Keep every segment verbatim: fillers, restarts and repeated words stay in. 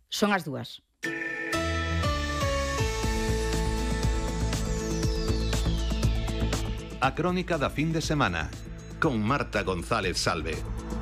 Son as dúas. A crónica da fin de semana con Marta González Salve.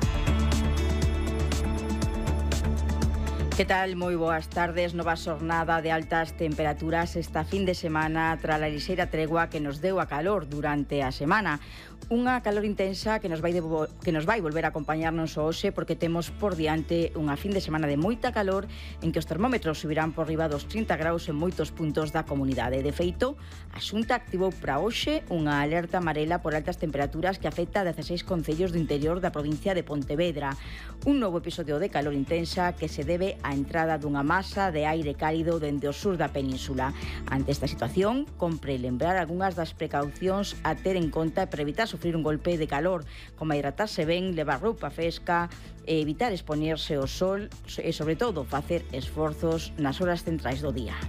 Que tal? Moi boas tardes. Nova xornada de altas temperaturas esta fin de semana tras a lixeira tregua que nos deu a calor durante a semana. Unha calor intensa que nos vai devo, que nos vai volver a acompañarnos hoxe porque temos por diante unha fin de semana de moita calor en que os termómetros subirán por riba dos trinta graus en moitos puntos da comunidade. De feito, a Xunta activou para hoxe unha alerta amarela por altas temperaturas que afecta a dezaseis concellos do interior da provincia de Pontevedra. Un novo episodio de calor intensa que se debe á entrada dunha masa de aire cálido dende o sur da península. Ante esta situación, compre lembrar algunhas das precaucións a ter en conta para evitar sufrir un golpe de calor, como hidratarse ben, levar roupa fresca, evitar expoñerse ao sol e, sobre todo, facer esforzos nas horas centrais do día.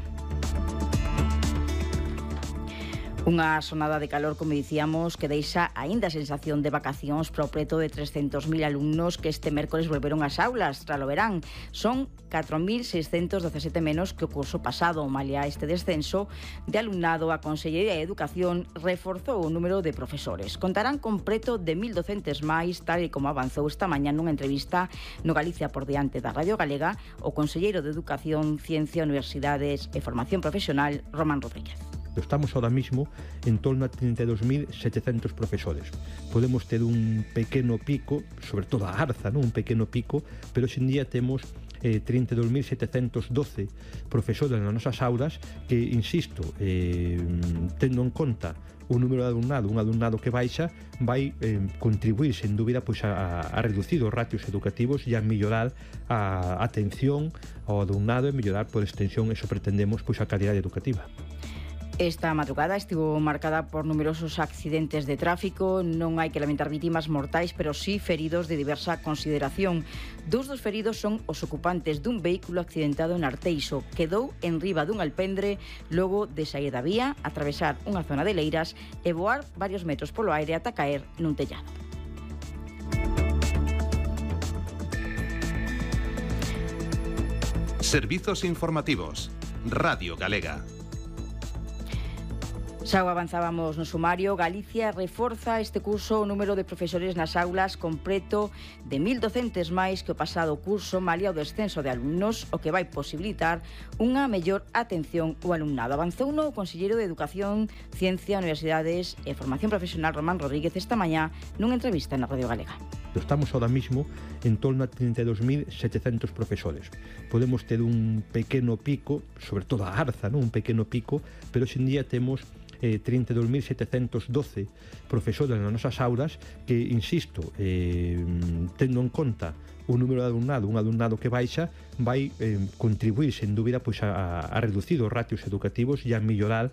Unha xornada de calor, como dicíamos, que deixa aínda a sensación de vacacións para o preto de trescentos mil alumnos que este mércores volveron ás aulas tras o verán. Son catro mil seiscentos dezasete menos que o curso pasado. Malia este descenso de alumnado, a Consellería de Educación reforzou o número de profesores. Contarán con preto de mil docentes máis, tal e como avanzou esta mañá nunha entrevista no Galicia por diante da Radio Galega o conselleiro de Educación, Ciencia, Universidades e Formación Profesional, Román Rodríguez. Estamos ahora mismo en torno a trinta e dos mil setecentos profesores. Podemos ter un pequeno pico, sobre todo a Arza, non? Un pequeno pico, pero hoxe en día temos eh, trinta e dos mil setecentos doce profesores nas nosas aulas que, insisto, eh, tendo en conta o número de alumnado, un alumnado que baixa, vai eh, contribuir, sen dúbida, pois a, a reducir os ratios educativos e a mellorar a atención ao alumnado e mellorar por extensión, eso pretendemos, pois a calidade educativa. Esta madrugada estivo marcada por numerosos accidentes de tráfico. Non hai que lamentar vítimas mortais, pero sí feridos de diversa consideración. Dous dos feridos son os ocupantes dun vehículo accidentado en Arteixo. Quedou en riba dun alpendre logo de sair da vía, atravesar unha zona de leiras e voar varios metros polo aire ata caer nun tellado. Servizos informativos. Radio Galega. Xa o avanzábamos no sumario, Galicia reforza este curso o número de profesores nas aulas con preto de mil docentes máis que o pasado curso, malia o descenso de alumnos, o que vai posibilitar unha mellor atención ao alumnado. Avanzou no conselleiro de Educación, Ciencia, Universidades e Formación Profesional, Román Rodríguez, esta mañá nunha entrevista na Radio Galega. Estamos ahora mismo en torno a trinta e dos mil setecentos profesores. Podemos ter un pequeno pico, sobre todo a Arza, non? Un pequeno pico, pero hoxe en día temos Eh, trinta e dos mil setecentos doce profesores nas nosas aulas que, insisto, eh, tendo en conta o número de alumnado, un alumnado que baixa, vai eh, contribuir, sen dúbida, pois a, a reducir os ratios educativos e a mellorar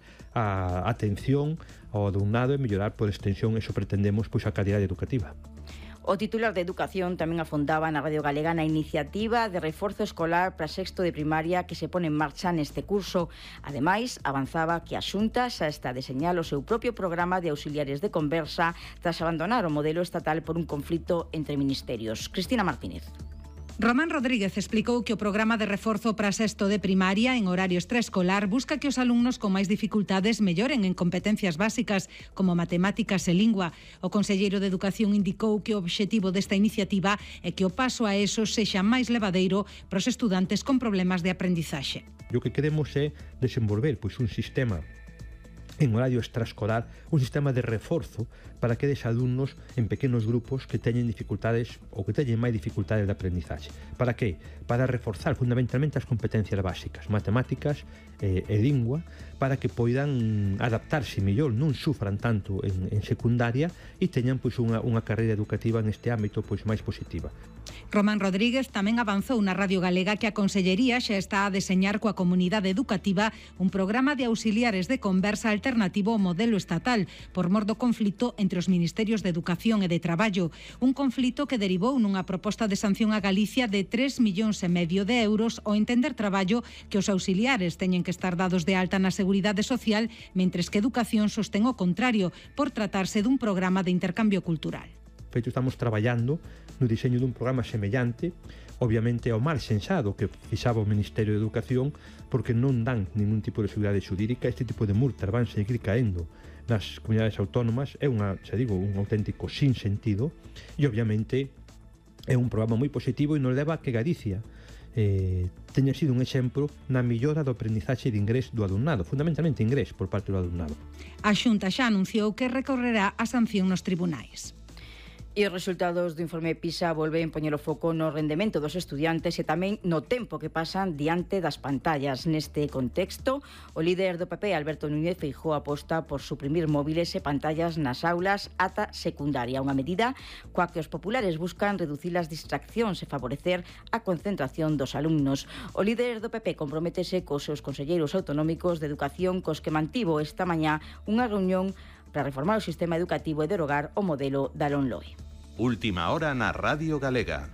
a atención ao alumnado e mellorar por extensión, eso pretendemos, pois a calidade educativa. O titular de Educación tamén afondaba na Radio Galega na iniciativa de reforzo escolar para sexto de primaria que se pone en marcha neste curso. Ademais, avanzaba que a Xunta xa está a deseñar o seu propio programa de auxiliares de conversa tras abandonar o modelo estatal por un conflito entre ministerios. Cristina Martínez. Román Rodríguez explicou que o programa de reforzo para sexto de primaria en horario extraescolar busca que os alumnos con máis dificultades melloren en competencias básicas como matemáticas e lingua. O conselleiro de Educación indicou que o obxectivo desta iniciativa é que o paso a eso sexa máis levadeiro para os estudantes con problemas de aprendizaxe. O que queremos é desenvolver pois un sistema en horario extraescolar, un sistema de reforzo para aqueles alumnos en pequenos grupos que teñen dificultades ou que teñen máis dificultades de aprendizaxe. Para que? Para reforzar fundamentalmente as competencias básicas, matemáticas e, e lingua, para que poidan adaptarse mellor, non sufran tanto en, en secundaria e teñan pois unha, unha carreira educativa neste ámbito pois máis positiva. Román Rodríguez tamén avanzou na Radio Galega que a Consellería xa está a deseñar coa comunidade educativa un programa de auxiliares de conversa alternativo ao modelo estatal por mor do conflito entre os Ministerios de Educación e de Traballo, un conflito que derivou nunha proposta de sanción a Galicia de tres millóns e medio de euros ao entender traballo que os auxiliares teñen que estar dados de alta na Seguridade Social, mentres que Educación sostén o contrario por tratarse dun programa de intercambio cultural. Feito, estamos traballando no diseño dun programa semellante obviamente ao mal sensado que fixaba o Ministerio de Educación, porque non dan ningún tipo de seguridade xurídica. Este tipo de multas van seguir caendo nas comunidades autónomas. É unha, xa digo, un auténtico sinsentido, e obviamente é un programa moi positivo e nos leva a que Galicia eh, teña sido un exemplo na millora do aprendizaxe de inglés do alumnado, fundamentalmente inglés por parte do alumnado. A Xunta xa anunciou que recorrerá a sanción nos tribunais. E os resultados do informe PISA volven poñer o foco no rendemento dos estudiantes e tamén no tempo que pasan diante das pantallas. Neste contexto, o líder do P P, Alberto Núñez Feijóo, aposta por suprimir móviles e pantallas nas aulas ata secundaria, unha medida coa que os populares buscan reducir as distraccións e favorecer a concentración dos alumnos. O líder do P P comprométese cos seus conselleiros autonómicos de educación cos que mantivo esta mañá unha reunión para reformar o sistema educativo e derogar o modelo da LOMLOE. Última hora na Radio Galega.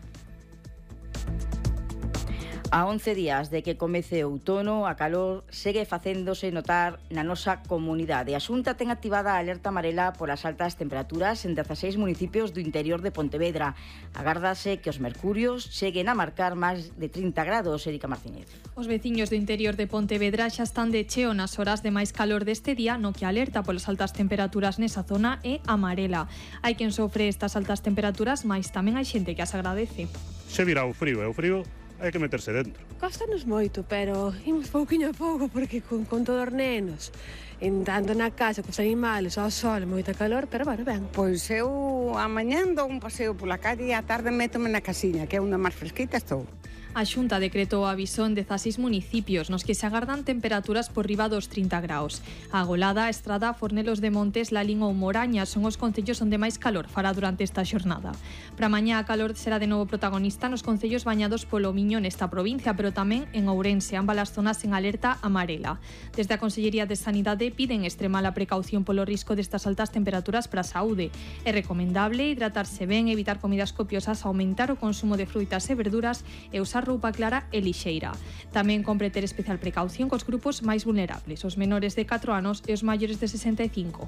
A once días de que comece o outono, a calor segue facéndose notar na nosa comunidade. A Xunta ten activada a alerta amarela polas altas temperaturas en dezaseis municipios do interior de Pontevedra. Agárdase que os mercurios cheguen a marcar máis de trinta grados, Erika Martínez. Os veciños do interior de Pontevedra xa están de cheo nas horas de máis calor deste día, no que alerta polas altas temperaturas nesa zona é amarela. Hai quen sofre estas altas temperaturas, mais tamén hai xente que as agradece. Se virá o frío, e o frío hai que meterse dentro. Costanos moito, pero imos pouquinho a pouco, porque con, con todos os nenos, entrando na casa, cos animales, ao sol, moita calor, pero bueno, ben. Pois eu amañán dou un paseo pola calle e a tarde métome na casiña, que é onde máis fresquita estou. A Xunta decretou aviso en dezaseis municipios nos que se agardan temperaturas por riba dos trinta graus. A Golada, Estrada, Fornelos de Montes, Lalín ou Moraña son os concellos onde máis calor fará durante esta xornada. Para mañá a calor será de novo protagonista nos concellos bañados polo Miño nesta provincia, pero tamén en Ourense, ambas as zonas en alerta amarela. Desde a Consellería de Sanidade piden extremar a precaución polo risco destas altas temperaturas para a saúde. É recomendable hidratarse ben, evitar comidas copiosas, aumentar o consumo de frutas e verduras e usar roupa clara e lixeira. Tamén compre ter especial precaución cos grupos máis vulnerables, os menores de catro anos e os maiores de sesenta e cinco.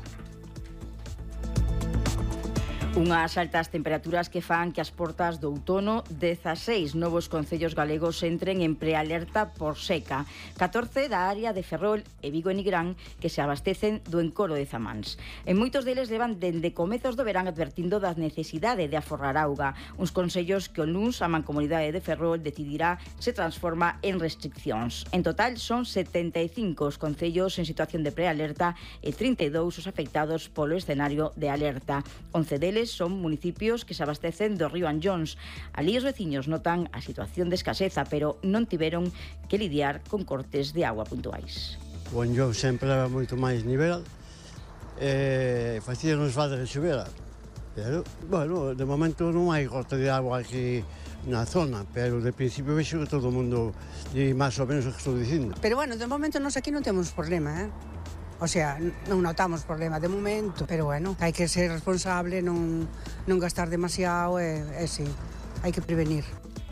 Unhas altas temperaturas que fan que as portas do outono dezaseis novos concellos galegos entren en prealerta por seca. catorce da área de Ferrol e Vigo e Nigrán que se abastecen do encoro de Zamáns. En moitos deles levan dende comezos do verán advertindo da necesidade de aforrar auga. Uns concellos que o luns a Mancomunidade de Ferrol decidirá se transforma en restriccións. En total son setenta e cinco os concellos en situación de prealerta e trinta e dous os afectados polo escenario de alerta. once deles son municipios que se abastecen do río Anllóns. Alí os veciños notan a situación de escaseza, pero non tiveron que lidiar con cortes de agua puntuais. O Anllóns sempre leva moito máis nivel e facíanos falta de xuvera. Pero, bueno, de momento non hai corte de agua aquí na zona, pero de principio vexo que todo o mundo di máis ou menos o que estou dicindo. Pero bueno, de momento nós aquí non temos problema, eh? O sea, non notamos problema de momento, pero bueno, hai que ser responsable, non, non gastar demasiado e, e sí, hai que prevenir.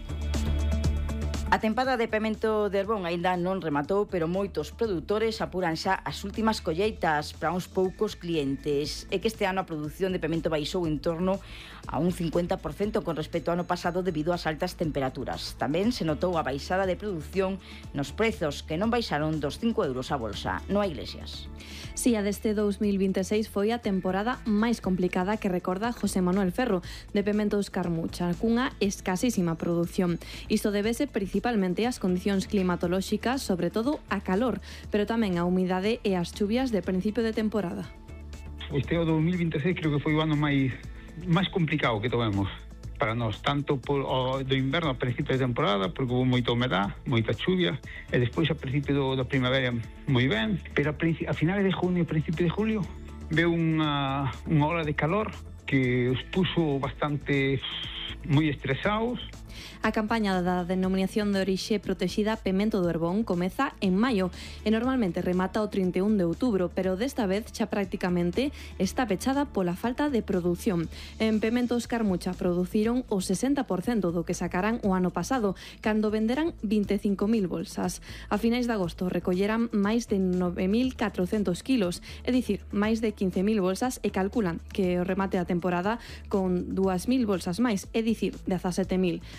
A tempada de pemento de Herbón aínda non rematou, pero moitos produtores apuran xa as últimas colleitas para uns poucos clientes. É que este ano a produción de pemento baixou en torno a un cincuenta por cento con respecto ao ano pasado debido ás altas temperaturas. Tamén se notou a baixada de produción nos prezos que non baixaron dos cinco euros a bolsa. No hai Iglesias. Si, a deste dous mil vinte e seis foi a temporada máis complicada que recorda José Manuel Ferro, de Pementos Carmucha, cunha escasísima produción. Isto debese principalmente ás condicións climatolóxicas, sobre todo a calor, pero tamén a humidade e as chuvias de principio de temporada. Este o dous mil vinte e seis creo que foi o ano máis máis complicado que tovemos para nós, tanto por, o, do inverno a principio de temporada, porque houve moita humedad, moita chuvia, e despois a principio do, da primavera moi ben, pero a, a finales de junio e principio de julio veu unha, unha ola de calor que os puso bastante moi estresados. A campaña da denominación de orixe protexida Pemento do Herbón comeza en maio e normalmente remata o trinta e un de outubro, pero desta vez xa prácticamente está pechada pola falta de produción. En Pementos Carmucha produciron o sesenta por cento do que sacaran o ano pasado, cando venderan vinte e cinco mil bolsas. A finais de agosto recolleran máis de nove mil catrocentos kilos, é dicir, máis de quince mil bolsas, e calculan que o remate da temporada con dúas mil bolsas máis, é dicir, dezasete mil.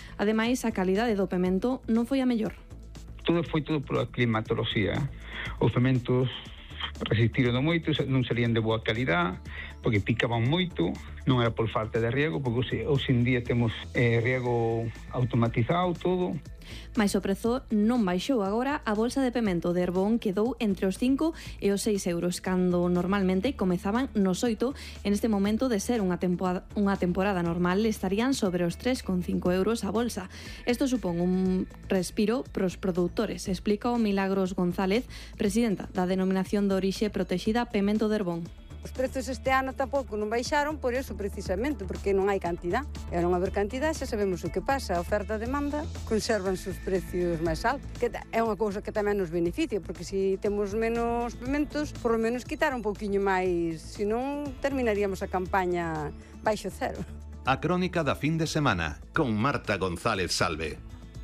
Ademais, a calidade do pemento non foi a mellor. Todo foi todo pola climatoloxía. Os pementos resistiron moito, non serían de boa calidad, porque picaban moito, non era por falta de riego, porque hoxe en día temos eh, riego automatizado, todo. Mais o prezo non baixou agora, a bolsa de pemento de Herbón quedou entre os cinco e os seis euros, cando normalmente comezaban nos oito, en este momento de ser unha temporada, unha temporada normal estarían sobre os tres con cinco euros a bolsa. Isto supón un respiro pros produtores, explica o Milagros González, presidenta da denominación de orixe protexida Pemento de Herbón. Os prezos este ano tampouco non baixaron por eso precisamente, porque non hai cantidad. E ao non haber cantidad xa sabemos o que pasa, a oferta e demanda conservan os precios máis altos, que é unha cousa que tamén nos beneficia, porque se temos menos pementos, por lo menos quitar un pouquiño máis, senón terminaríamos a campaña baixo cero. A crónica da fin de semana con Marta González Salve.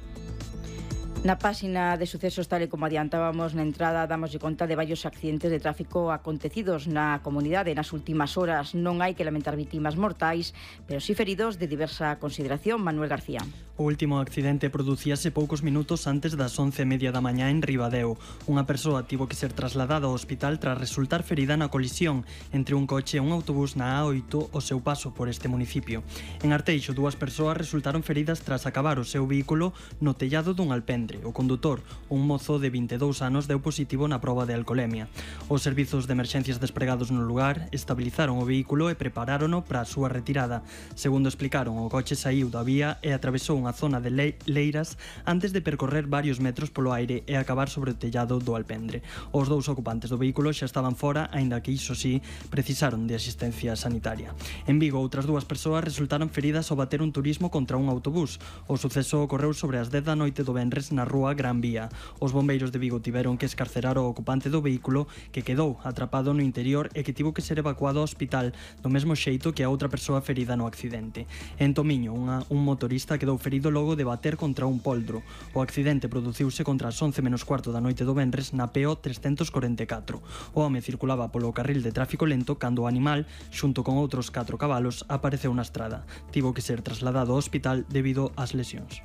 Na páxina de sucesos, tal e como adiantábamos na entrada, damoslle conta de varios accidentes de tráfico acontecidos na comunidade nas últimas horas. Non hai que lamentar vítimas mortais, pero si feridos de diversa consideración. Manuel García. O último accidente producíase poucos minutos antes das once e media da mañá en Ribadeo. Unha persoa tivo que ser trasladada ao hospital tras resultar ferida na colisión entre un coche e un autobús na A oito ao seu paso por este municipio. En Arteixo, dúas persoas resultaron feridas tras acabar o seu vehículo no tellado dun alpendre. O condutor, un mozo de vinte e dous anos, deu positivo na proba de alcolemia. Os servizos de emerxencias despregados no lugar estabilizaron o vehículo e preparárono para a súa retirada. Segundo explicaron, o coche saíu da vía e atravesou unha zona de leiras antes de percorrer varios metros polo aire e acabar sobre o tellado do alpendre. Os dous ocupantes do vehículo xa estaban fora, aínda que iso sí, precisaron de asistencia sanitaria. En Vigo, outras dúas persoas resultaron feridas ao bater un turismo contra un autobús. O suceso ocorreu sobre as dez da noite do venres na rúa Gran Vía. Os bombeiros de Vigo tiveron que escarcerar o ocupante do vehículo, que quedou atrapado no interior e que tivo que ser evacuado ao hospital do mesmo xeito que a outra persoa ferida no accidente. En Tomiño, unha, un motorista quedou ferido logo de bater contra un poldro. O accidente produciuse contra as once menos cuarto da noite do venres na P O trescentos corenta e catro. O home circulaba polo carril de tráfico lento cando o animal, xunto con outros catro cabalos, apareceu na estrada. Tivo que ser trasladado ao hospital debido ás lesións.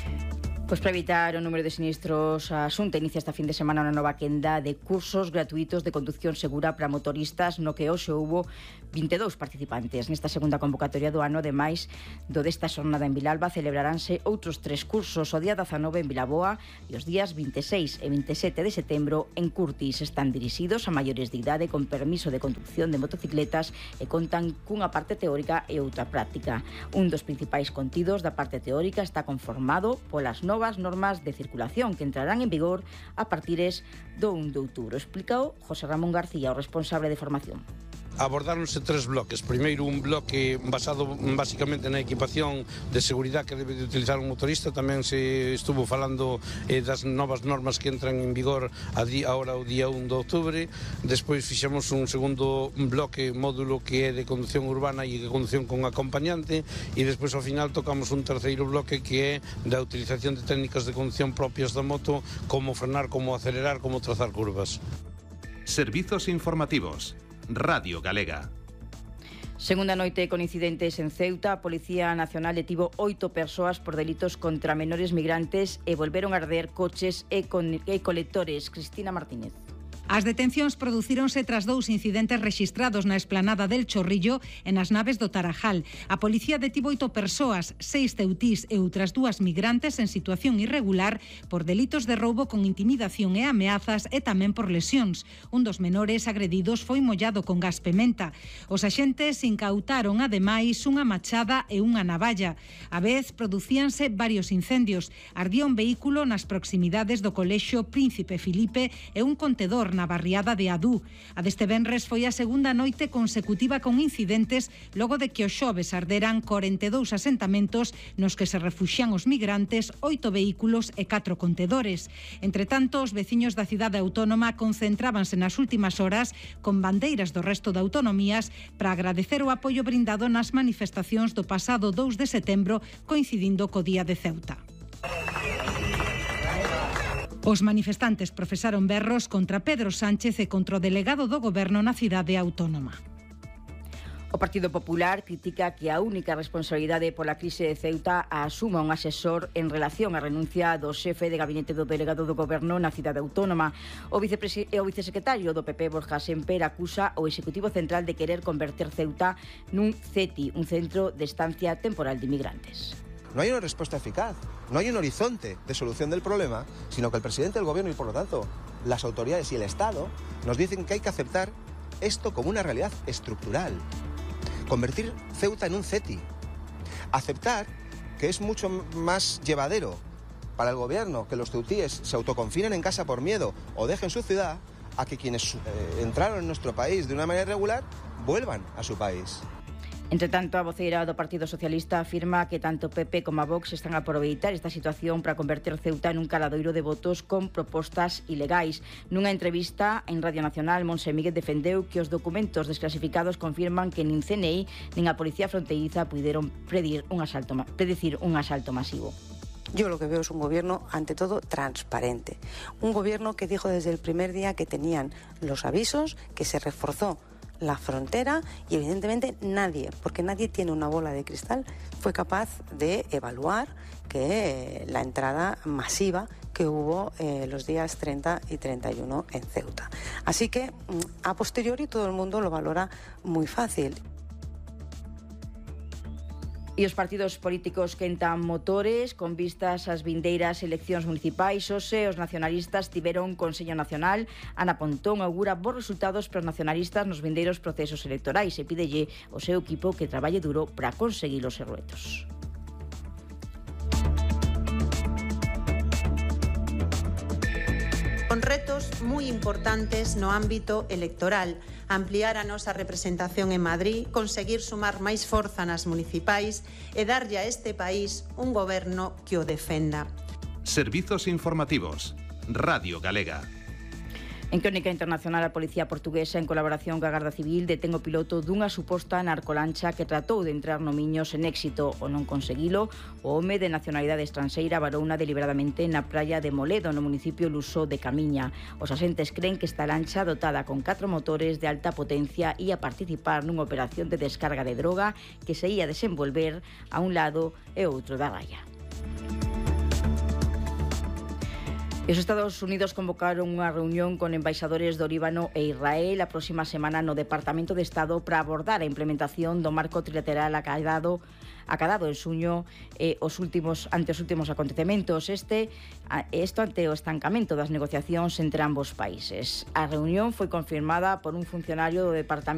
Pois para evitar o número de sinistros, a Xunta inicia esta fin de semana unha nova quenda de cursos gratuitos de conducción segura para motoristas, no que hoxe houbo vinte e dous participantes. Nesta segunda convocatoria do ano, ademais do desta xornada en Vilalba, celebraránse outros tres cursos, o día dezanove en Vilaboa e os días vinte e seis e vinte e sete de setembro en Curtis. Están dirixidos a maiores de idade con permiso de conducción de motocicletas e contan cunha parte teórica e outra práctica. Un dos principais contidos da parte teórica está conformado polas novas novas normas de circulación que entrarán en vigor a partires do un de outubro. Explicou José Ramón García, o responsable de formación. Abordáronse tres bloques. Primeiro, un bloque basado basicamente na equipación de seguridade que debe de utilizar un motorista. Tamén se estuvo falando eh, das novas normas que entran en vigor a di, ahora o día un de outubro. Despois fixemos un segundo bloque, módulo que é de conducción urbana e de conducción con acompañante, e despois ao final tocamos un terceiro bloque que é da utilización de técnicas de conducción propias da moto, como frenar, como acelerar, como trazar curvas. Servizos informativos. Radio Galega. Segunda noite con incidentes en Ceuta, a Policía Nacional detivo oito persoas por delitos contra menores migrantes e volveron a arder coches e, con, e colectores. Cristina Martínez. As detencións producíronse tras dous incidentes rexistrados na esplanada del Chorrillo e nas naves do Tarajal. A policía detivo oito persoas, seis ceutís e outras dúas migrantes en situación irregular por delitos de roubo con intimidación e ameazas e tamén por lesións. Un dos menores agredidos foi mollado con gas pementa. Os axentes incautaron ademais unha machada e unha navalla. A vez producíanse varios incendios. Ardía un vehículo nas proximidades do colexio Príncipe Filipe e un contedor na barriada de Adú. A deste venres foi a segunda noite consecutiva con incidentes logo de que os xoves arderan corenta e dous asentamentos nos que se refuxian os migrantes, oito vehículos e catro contedores. Entre tanto, os veciños da cidade autónoma concentrábanse nas últimas horas con bandeiras do resto de autonomías para agradecer o apoio brindado nas manifestacións do pasado dous de setembro, coincidindo co Día de Ceuta. Os manifestantes profesaron berros contra Pedro Sánchez e contra o delegado do Goberno na cidade autónoma. O Partido Popular critica que a única responsabilidade pola crise de Ceuta a asuma un asesor en relación á renuncia do xefe de gabinete do delegado do goberno na cidade autónoma. O, o vicesecretario do P P, Borja Semper, acusa o Executivo Central de querer converter Ceuta nun C E T I, un centro de estancia temporal de inmigrantes. No hay una respuesta eficaz, no hay un horizonte de solución del problema, sino que el presidente del gobierno y, por lo tanto, las autoridades y el Estado nos dicen que hay que aceptar esto como una realidad estructural. Convertir Ceuta en un C E T I. Aceptar que es mucho más llevadero para el gobierno que los ceutíes se autoconfinen en casa por miedo o dejen su ciudad a que quienes eh, entraron en nuestro país de una manera irregular vuelvan a su país. Entre tanto, a voceira do Partido Socialista afirma que tanto P P como a Vox están a aproveitar esta situación para converter Ceuta en un caladoiro de votos con propostas ilegais. Nunha entrevista en Radio Nacional, Monse Míguez defendeu que os documentos desclasificados confirman que nin C N I nin a Policía Fronteiriza puideron predir un asalto, predecir un asalto masivo. Yo lo que veo es un gobierno, ante todo, transparente. Un gobierno que dijo desde el primer día que tenían los avisos, que se reforzó la frontera y evidentemente nadie, porque nadie tiene una bola de cristal, fue capaz de evaluar que eh, la entrada masiva que hubo eh, los días treinta y treinta y uno en Ceuta. Así que a posteriori todo el mundo lo valora muy fácil. E os partidos políticos quentan motores con vistas ás vindeiras eleccións municipais. Hoxe os nacionalistas tiveron Consello Nacional. Ana Pontón augura bons resultados para os nacionalistas nos vindeiros procesos electorais e pídelle ao seu equipo que traballe duro para conseguir os retos. Con retos moi importantes no ámbito electoral, ampliar a nosa representación en Madrid, conseguir sumar máis forza nas municipais e darlle a este país un goberno que o defenda. Servizos informativos. Radio Galega. En crónica internacional, a Policía Portuguesa, en colaboración coa Garda Civil, detén o piloto dunha suposta narcolancha que tratou de entrar no Miño sen éxito. O non conseguilo, o home de nacionalidade estranxeira varouna deliberadamente na praia de Moledo, no municipio luso de Camiña. Os asentes creen que esta lancha, dotada con catro motores de alta potencia, ia participar nunha operación de descarga de droga que se ia desenvolver a un lado e outro da raia. Os Estados Unidos convocaron unha reunión con embaixadores do Líbano e Israel a próxima semana no Departamento de Estado para abordar a implementación do marco trilateral acadado acadado en suño eh, os últimos ante os últimos acontecementos. Este isto ante o estancamento das negociacións entre ambos países. A reunión foi confirmada por un funcionario do Departamento